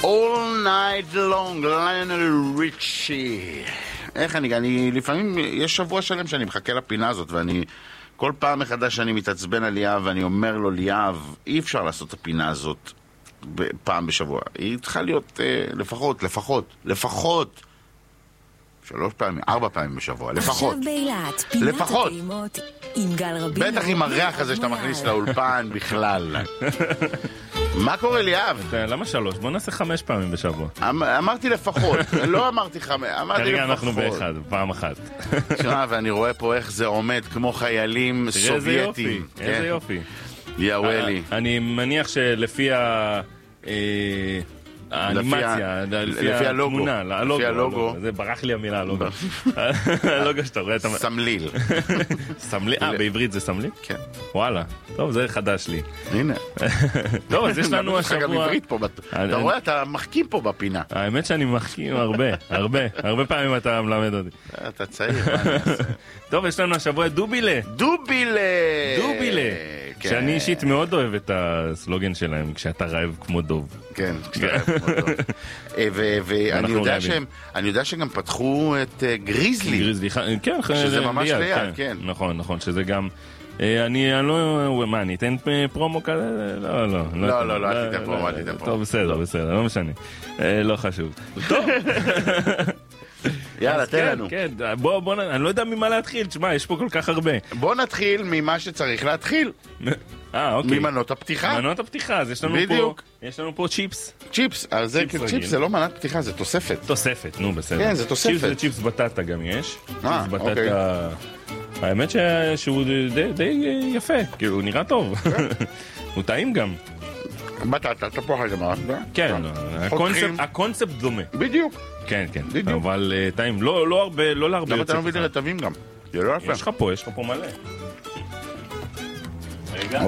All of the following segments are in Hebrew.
All Night Long, ליונל ריצ'י. איך אני לפעמים, יש שבוע שלם שאני מחכה לפינה הזאת, ואני, כל פעם מחדש שאני מתעצבן על ליאב, ואני אומר לו, ליאב, אי אפשר לעשות את הפינה הזאת פעם בשבוע. היא צריכה להיות לפחות 3 פעמים, 4 פעמים בשבוע, לפחות. עכשיו באילת, פינת הטעימות עם גל רבינו. בטח עם הריח הזה שאתה מכניס לאולפן בכלל. מה קורה ליאב? למה 3? בוא נעשה 5 פעמים בשבוע. אמרתי לפחות, לא אמרתי 5, אמרתי לפחות. כרגע אנחנו באחד, פעם אחת. תשמע, ואני רואה פה איך זה עומד כמו חיילים סובייטים. איזה יופי. יאוולי. אני מניח שלפי האנימציה, לפי התמונה, לפי הלוגו. זה ברח לי המילה, הלוגו. הלוגו שאתה רואה. סמליל. סמליל? בעברית זה סמליל? כן. וואלה. טוב, זה חדש לי. הנה. טוב, אז יש לנו השבוע... אתה רואה, אתה מחכים פה בפינה. האמת שאני מחכים הרבה פעמים אתה מלמד אותי. אתה צעיר, מה אני אעשה? טוב, יש לנו השבוע דובילה. שאני אישית מאוד אוהב את הסלוגן שלהם, כשאתה רעב כמו דוב. כן, כשאתה רעב כמו דוב. ואני יודע שגם פתחו את גריזלי. כן, שזה ממש ליד, כן. נכון, שזה גם... אני לא... מה, אני אתן פרומו כזה? לא, אל תיתן פרומו. טוב, בסדר, לא משנה. לא חשוב. טוב. יאללה, תן לנו. כן, בוא, אני לא יודע ממה להתחיל, תשמע, יש פה כל כך הרבה. בוא נתחיל ממה שצריך להתחיל. אוקיי. ממנות הפתיחה. מנות הפתיכה, אז יש לנו פה צ'יפס. צ'יפס זה לא מנת פתיחה, זה תוספת. תוספת, נו בסדר. כן, זה תוספת. צ'יפס זה צ'יפס בטטה גם יש. צ'יפס בטטה... האמת שהוא די יפה, כאילו, הוא נראה טוב. הוא טעים גם. בטטה, תפוח אדמה. כן, הקונספט דומה. בדיוק. כן, אבל טעים, לא הרבה, לא להרבה. למה אתה לא מביא לי רטבים גם? יש לך פה מלא. רגע.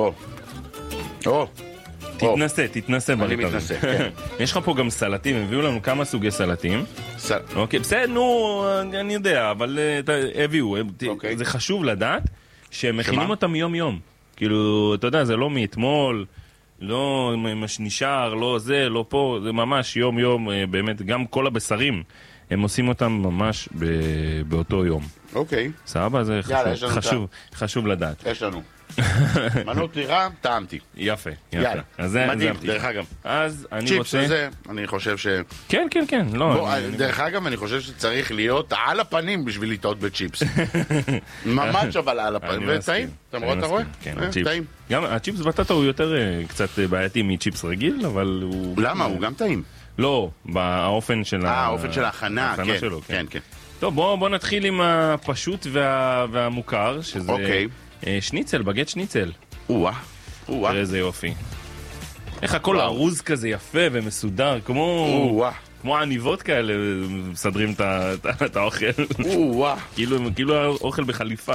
תתנסה אני מתנסה, כן. יש לך פה גם סלטים, הביאו לנו כמה סוגי סלטים. אוקיי, בסדר, נו, אני יודע, אבל הביאו. זה חשוב לדעת שהם מכינים אותם יום-יום. כאילו, אתה יודע, זה לא מאתמול, לא נשאר, לא זה, לא פה, זה ממש יום-יום, באמת, גם כל הבשרים, הם עושים אותם ממש באותו יום. אוקיי. סבבה, זה חשוב לדעת. יש לנו. מנות לירה, טעמתי. יפה. יאללה, מדהים, דרך אגב. אז אני צ'יפס רוצה... הזה, אני חושב ש... כן. דרך אגב, אני חושב שצריך להיות על הפנים בשביל לטעות בצ'יפס. ממש אבל על הפנים. וטעים, אתה רואה? כן, טעים. גם הצ'יפס בטטה הוא יותר קצת בעייתי מצ'יפס רגיל, אבל הוא... למה? הוא גם טעים. לא, באופן של... האופן של ההכנה, כן. טוב, בוא נתחיל עם הפשוט והמוכר, שזה... שניצל, בגט שניצל. תראה איזה יופי. איך הכל ארוז כזה יפה ומסודר, כמו עניבות כאלה מסדרים את האוכל. כאילו אוכל בחליפה.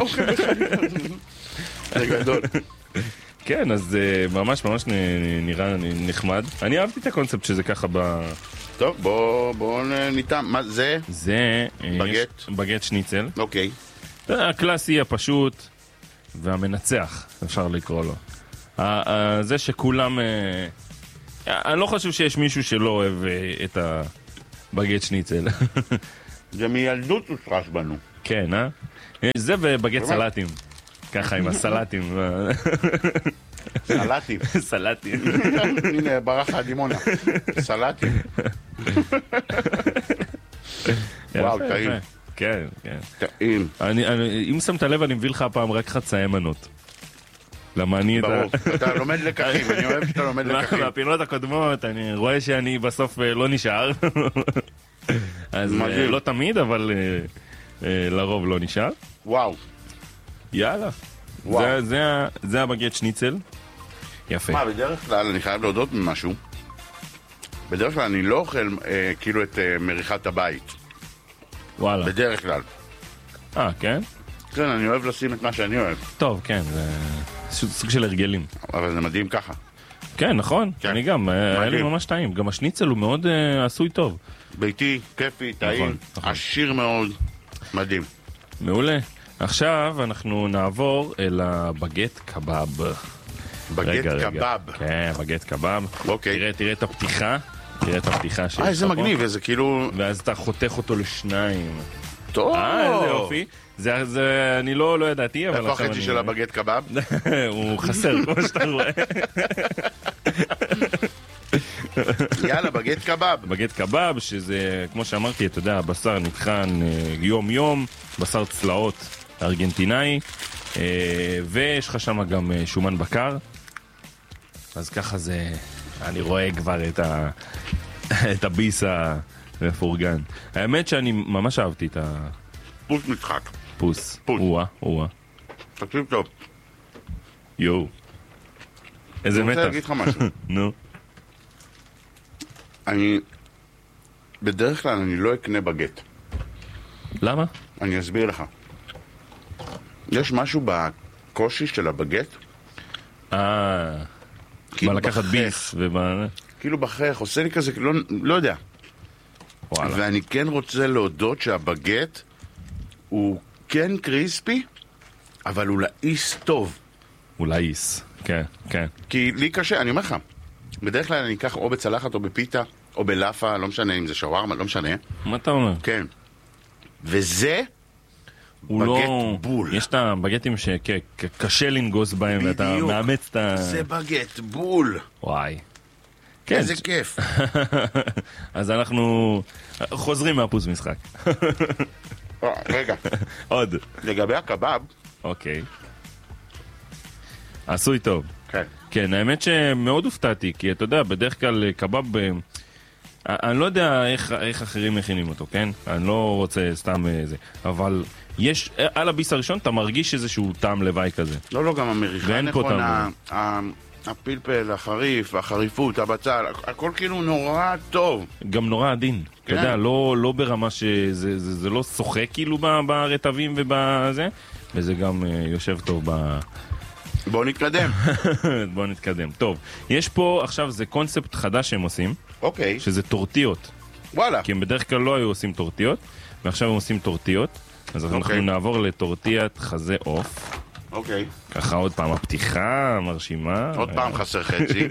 זה גדול. כן, אז ממש נראה נחמד. אני אהבתי את הקונספט שזה ככה טוב, בוא ניתן. מה זה? זה בגט שניצל. אוקיי. הקלאסי, הפשוט והמנצח, אפשר לקרוא לו. זה שכולם... אני לא חושב שיש מישהו שלא אוהב את הבגט שניצל. זה מילדות הושרש בנו. כן, זה ובגט סלטים. ככה עם הסלטים. סלטים. הנה, ברכה דימונה. סלטים. וואו, טעים. כן. טעים. אם שמת לב, אני מביא לך הפעם רק חצאי מנות. למה אני... ברור, אתה לומד לקחים, אני אוהב שאתה לומד לקחים. מהפינות הקודמות, אני רואה שאני בסוף לא נשאר. אז לא תמיד, אבל לרוב לא נשאר. וואו. יאללה. זה הבגט שניצל. יפה. מה, בדרך כלל אני חייב להודות ממשהו. בדרך כלל אני לא אוכל כאילו את מריחת הבית. וואלה. בדרך כלל. כן? כן, אני אוהב לשים את מה שאני אוהב. טוב, כן, זה סוג של הרגלים. אבל זה מדהים ככה. כן, נכון. אני גם, היה לי ממש טעים. גם השניצל הוא מאוד עשוי טוב. ביתי, כיפי, טעים, עשיר מאוד. מדהים. מעולה. עכשיו אנחנו נעבור אל הבגט קבב. בגט קבב. כן, בגט קבב. אוקיי. תראה את הפתיחה. תראה את הפתיחה שיש. איזה מגניב, איזה כאילו... ואז אתה חותך אותו לשניים. טוב. איזה יופי. זה אני לא ידעתי, אבל... איפה החצי של הבגט קבב? הוא חסר, כמו שאתה רואה. יאללה, בגט קבב. בגט קבב, שזה, כמו שאמרתי, אתה יודע, הבשר נטחן יום-יום, בשר צלעות ארגנטינאי, ויש לך שם גם שומן בקר, אז ככה זה, אני רואה כבר את הביס המפורגן. האמת שאני ממש אהבתי את פוס משחק. פוס. פוס. וואה. תקשיב טוב. יואו. איזה מתח. אני רוצה להגיד לך משהו. נו. בדרך כלל אני לא אקנה בגט. למה? אני אסביר לך. יש משהו בקושי של הבגט. מה לקחת ביס כאילו בחך, עושה לי כזה, לא יודע. וואלה. ואני כן רוצה להודות שהבגט הוא כן קריספי, אבל הוא לאיס טוב. הוא לאיס, כן, כן. כי לי קשה, אני אומר לך, בדרך כלל אני אקח או בצלחת או בפיתה או בלאפה, לא משנה אם זה שווארמה, לא משנה. מה אתה אומר? כן. וזה בגט בול. יש את הבגטים שקשה לנגוס בהם ואתה מאמץ את ה... זה בגט בול. וואי. איזה כיף. אז אנחנו חוזרים מהפוס משחק. רגע. עוד. לגבי הקבב. אוקיי. עשוי טוב. כן. כן, האמת שמאוד הופתעתי, כי אתה יודע, בדרך כלל קבב... אני לא יודע איך אחרים מכינים אותו, כן? אני לא רוצה סתם זה. אבל יש, על הביס הראשון אתה מרגיש איזשהו טעם לוואי כזה. לא, גם המריחה נכונה, הפלפל, החריף, החריפות, הבצל, הכל כאילו נורא טוב. גם נורא עדין. אתה יודע, לא ברמה שזה לא שוחה כאילו ברטבים ובזה, וזה גם יושב טוב בואו נתקדם. בואו נתקדם. טוב, יש פה עכשיו זה קונספט חדש שהם עושים. אוקיי. שזה טורטיות. וואלה. כי הם בדרך כלל לא היו עושים טורטיות, ועכשיו הם עושים טורטיות. אז אנחנו נעבור לטורטיית חזה עוף. אוקיי. ככה עוד פעם הפתיחה מרשימה. עוד פעם חסר חצי.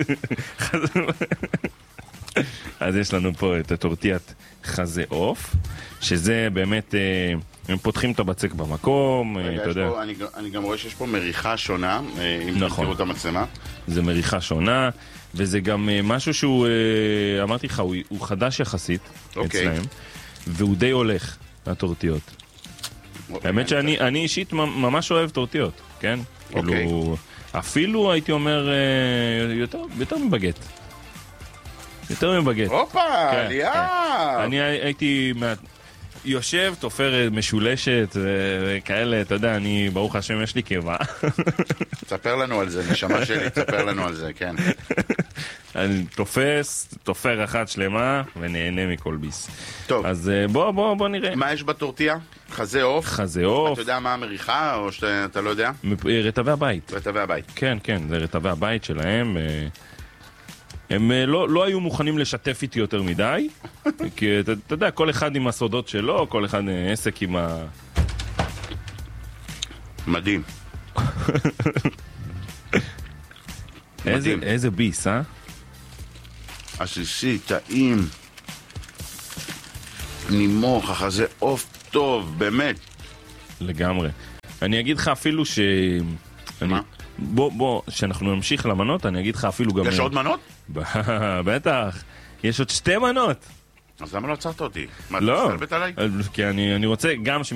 אז יש לנו פה את הטורטיית חזה עוף, שזה באמת, הם פותחים את הבצק במקום, אתה יודע. אני גם רואה שיש פה מריחה שונה, אם תראו את המצלמה. זה מריחה שונה, וזה גם משהו שהוא, אמרתי לך, הוא חדש יחסית אצלהם, והוא די הולך, הטורטיות. האמת שאני אישית ממש אוהב טורטיות, כן? אפילו הייתי אומר יותר מבגט. יותר מבגט. הופה, ליאב! אני הייתי יושב, תופר משולשת וכאלה, אתה יודע, אני, ברוך השם, יש לי קבע. תספר לנו על זה, נשמה שלי, תספר לנו על זה, כן. אני תופר אחת שלמה ונהנה מכל ביס. טוב. אז בוא נראה. מה יש בטורטיה? חזה עוף? חזה עוף. אתה יודע מה המריחה או שאתה לא יודע? רטבי הבית. רטבי הבית. כן, זה רטבי הבית שלהם. הם לא היו מוכנים לשתף איתי יותר מדי, כי אתה יודע, כל אחד עם הסודות שלו, כל אחד עסק עם ה... מדהים. איזה ביס, עסיסי, טעים, נימוך, החזה עוף טוב, באמת. לגמרי. אני אגיד לך אפילו ש... מה? בוא, שאנחנו נמשיך למנות, אני אגיד לך אפילו גם... יש עוד מנות? בטח, יש עוד 2 מנות. אז למה לא עצרת אותי? לא, מה, אתה מסתלבט עליי? כי אני רוצה גם